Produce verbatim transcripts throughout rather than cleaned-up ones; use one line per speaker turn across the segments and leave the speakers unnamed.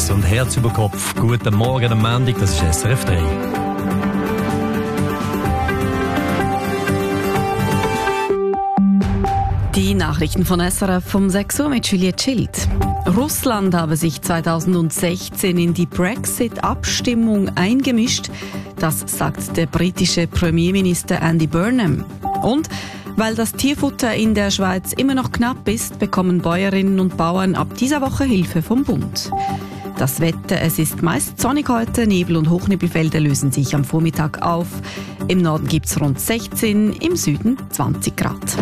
Hals und Herz über Kopf. Guten Morgen am Montag, das ist S R F drei.
Die Nachrichten von S R F um sechs Uhr mit Juliette Schild. Russland habe sich zweitausendsechzehn in die Brexit-Abstimmung eingemischt. Das sagt der britische Premierminister Andy Burnham. Und weil das Tierfutter in der Schweiz immer noch knapp ist, bekommen Bäuerinnen und Bauern ab dieser Woche Hilfe vom Bund. Das Wetter, es ist meist sonnig heute, Nebel- und Hochnebelfelder lösen sich am Vormittag auf. Im Norden gibt es rund sechzehn, im Süden zwanzig Grad.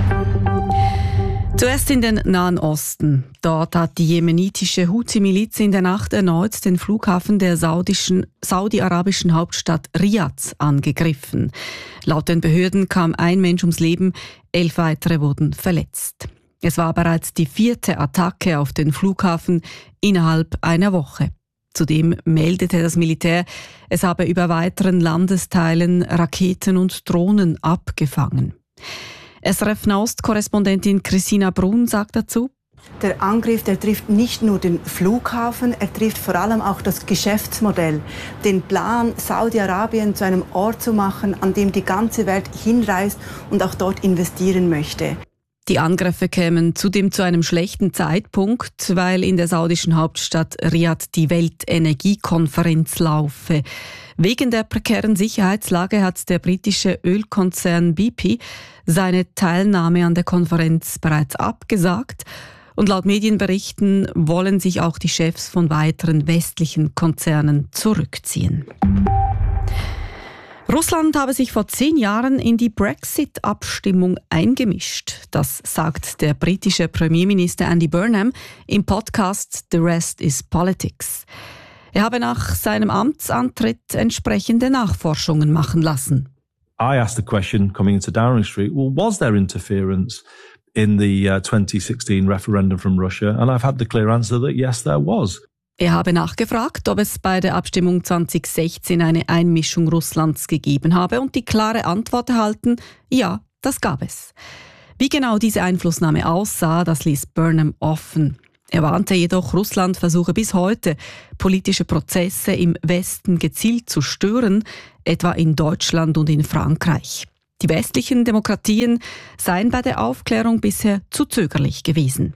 Zuerst in den Nahen Osten. Dort hat die jemenitische Houthi-Miliz in der Nacht erneut den Flughafen der saudischen, saudi-arabischen Hauptstadt Riyadh angegriffen. Laut den Behörden kam ein Mensch ums Leben, elf weitere wurden verletzt. Es war bereits die vierte Attacke auf den Flughafen innerhalb einer Woche. Zudem meldete das Militär, es habe über weiteren Landesteilen Raketen und Drohnen abgefangen. S R F-Nahost-Korrespondentin Christina Brun sagt dazu:
Der Angriff, der trifft nicht nur den Flughafen, er trifft vor allem auch das Geschäftsmodell. Den Plan, Saudi-Arabien zu einem Ort zu machen, an dem die ganze Welt hinreist und auch dort investieren möchte.
Die Angriffe kämen zudem zu einem schlechten Zeitpunkt, weil in der saudischen Hauptstadt Riyadh die Weltenergiekonferenz laufe. Wegen der prekären Sicherheitslage hat der britische Ölkonzern B P seine Teilnahme an der Konferenz bereits abgesagt. Und laut Medienberichten wollen sich auch die Chefs von weiteren westlichen Konzernen zurückziehen. Russland habe sich vor zehn Jahren in die Brexit-Abstimmung eingemischt. Das sagt der britische Premierminister Andy Burnham im Podcast The Rest is Politics. Er habe nach seinem Amtsantritt entsprechende Nachforschungen machen lassen.
I asked the question coming into Downing Street, well, was there interference in the uh, twenty sixteen referendum from Russia? And I've had the clear answer that yes, there was.
Er habe nachgefragt, ob es bei der Abstimmung zwanzig sechzehn eine Einmischung Russlands gegeben habe und die klare Antwort erhalten, ja, das gab es. Wie genau diese Einflussnahme aussah, das ließ Burnham offen. Er warnte jedoch, Russland versuche bis heute, politische Prozesse im Westen gezielt zu stören, etwa in Deutschland und in Frankreich. Die westlichen Demokratien seien bei der Aufklärung bisher zu zögerlich gewesen.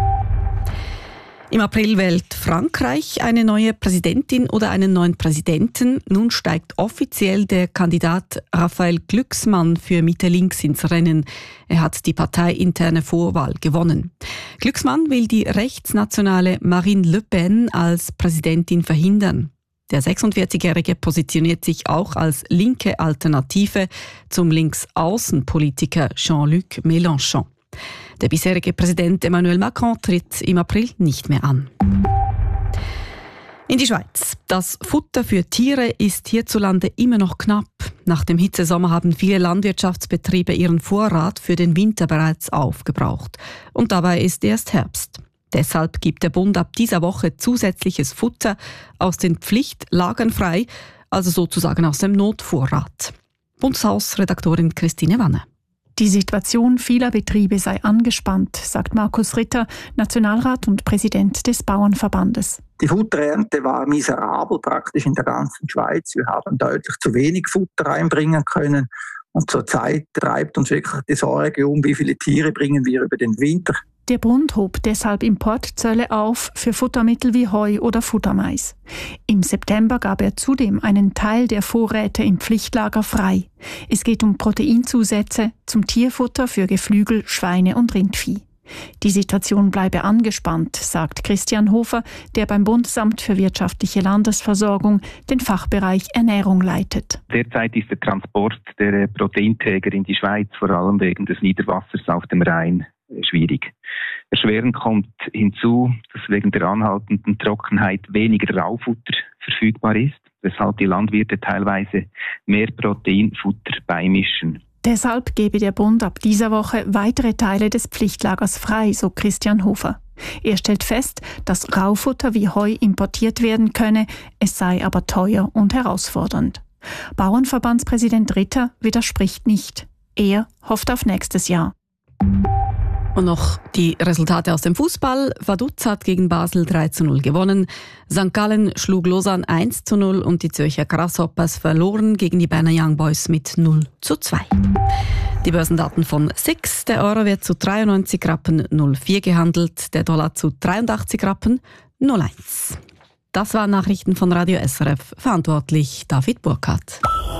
Im April wählt Frankreich eine neue Präsidentin oder einen neuen Präsidenten. Nun steigt offiziell der Kandidat Raphael Glucksmann für Mitte-Links ins Rennen. Er hat die parteiinterne Vorwahl gewonnen. Glucksmann will die rechtsnationale Marine Le Pen als Präsidentin verhindern. Der sechsundvierzigjährige positioniert sich auch als linke Alternative zum Linksaußenpolitiker Jean-Luc Mélenchon. Der bisherige Präsident Emmanuel Macron tritt im April nicht mehr an. In die Schweiz. Das Futter für Tiere ist hierzulande immer noch knapp. Nach dem Hitzesommer haben viele Landwirtschaftsbetriebe ihren Vorrat für den Winter bereits aufgebraucht. Und dabei ist erst Herbst. Deshalb gibt der Bund ab dieser Woche zusätzliches Futter aus den Pflichtlagern frei, also sozusagen aus dem Notvorrat. Bundeshausredaktorin Christine Wanne.
Die Situation vieler Betriebe sei angespannt, sagt Markus Ritter, Nationalrat und Präsident des Bauernverbandes.
Die Futterernte war miserabel praktisch in der ganzen Schweiz. Wir haben deutlich zu wenig Futter einbringen können. Und zurzeit treibt uns wirklich die Sorge um, wie viele Tiere bringen wir über den Winter.
Der Bund hob deshalb Importzölle auf für Futtermittel wie Heu oder Futtermais. Im September gab er zudem einen Teil der Vorräte im Pflichtlager frei. Es geht um Proteinzusätze zum Tierfutter für Geflügel, Schweine und Rindvieh. Die Situation bleibe angespannt, sagt Christian Hofer, der beim Bundesamt für wirtschaftliche Landesversorgung den Fachbereich Ernährung leitet.
Derzeit ist der Transport der Proteinträger in die Schweiz, vor allem wegen des Niederwassers auf dem Rhein, schwierig. Erschwerend kommt hinzu, dass wegen der anhaltenden Trockenheit weniger Raufutter verfügbar ist, weshalb die Landwirte teilweise mehr Proteinfutter beimischen.
Deshalb gebe der Bund ab dieser Woche weitere Teile des Pflichtlagers frei, so Christian Hofer. Er stellt fest, dass Raufutter wie Heu importiert werden könne, es sei aber teuer und herausfordernd. Bauernverbandspräsident Ritter widerspricht nicht. Er hofft auf nächstes Jahr.
Und noch die Resultate aus dem Fußball. Vaduz hat gegen Basel drei zu null gewonnen. Sankt Gallen schlug Lausanne eins zu null und die Zürcher Grasshoppers verloren gegen die Berner Young Boys mit null zu zwei. Die Börsendaten von S I X. Der Euro wird zu dreiundneunzig Rappen null vier gehandelt, der Dollar zu dreiundachtzig Rappen null eins. Das waren Nachrichten von Radio S R F. Verantwortlich David Burkhardt.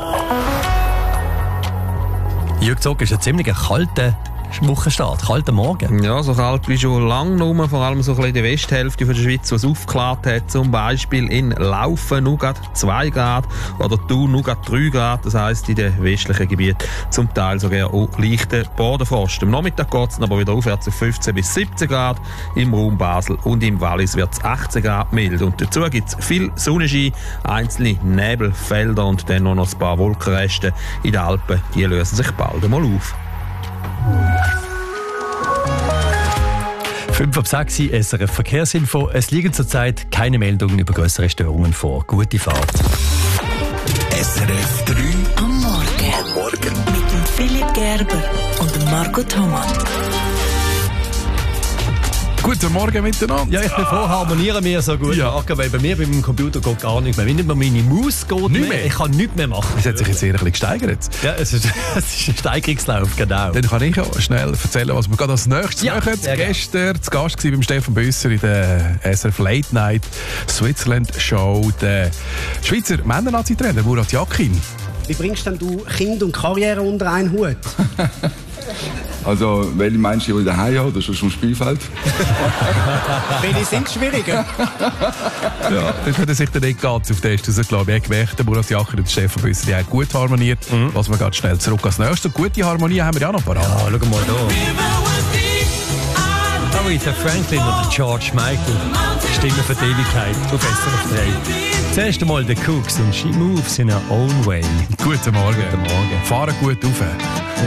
Jürg Zog ist ein ziemlich kalter Wochenstart, kalter Morgen.
Ja, so kalt wie schon lange nur, vor allem so ein bisschen in der Westhälfte von der Schweiz, was aufgeklärt hat. Zum Beispiel in Laufen nur gerade zwei Grad oder Thun nur gerade drei Grad. Das heisst, in den westlichen Gebieten zum Teil sogar auch leichte Bodenfrost. Am Nachmittag geht es aber wieder aufwärts auf fünfzehn bis siebzehn Grad. Im Raum Basel und im Wallis wird es achtzehn Grad mild. Und dazu gibt es viel Sonnenschein, einzelne Nebelfelder und dann noch ein paar Wolkenreste in den Alpen. Die lösen sich bald einmal auf.
fünf ab sechs S R F Verkehrsinfo. Es liegen zurzeit keine Meldungen über größere Störungen vor. Gute Fahrt.
S R F drei am Morgen. Am Morgen. Mit dem Philipp Gerber und dem Marco Thomas.
Guten Morgen miteinander.
Ja, ich bin froh, harmonieren wir so gut.
Ja.
Weil bei mir beim Computer geht gar nichts mehr. Wenn nicht mehr meine Maus geht,
Nicht
mehr.
mehr?
Ich kann nichts mehr machen.
Das hat sich jetzt eher ein bisschen gesteigert.
Ja, es ist, es ist ein Steigerungslauf, genau.
Dann kann ich ja schnell erzählen, was wir gerade als nächstes
Ja,
machen.
sehr
Gestern zu Gast gewesen beim Stefan Büsser in der S R F Late Night Switzerland Show. Der Schweizer Männer-Nazi-Trainer Murat Yakin.
Wie bringst denn du Kind und Karriere unter einen Hut?
Also, welche meinst du, die ich daheim habe, das ist schon Spielfeld?
Welche sind schwieriger?
Ja, das hat er sich dann nicht ganz auf den Test rausgelassen. Ich habe gemerkt, der Murat Yakin und der Stefan Büsser, die haben gut harmoniert. Mhm. Was wir ganz schnell zurück als nächstes. Gute Harmonie haben wir ja noch parat.
Ja, schau mal da. Aretha Franklin und George Michael. Stimme für die Ewigkeit auf S R F drei. Zuerst einmal The Cooks und She Moves in her Own Way.
Guten Morgen.
Guten Morgen.
Fahren gut rauf.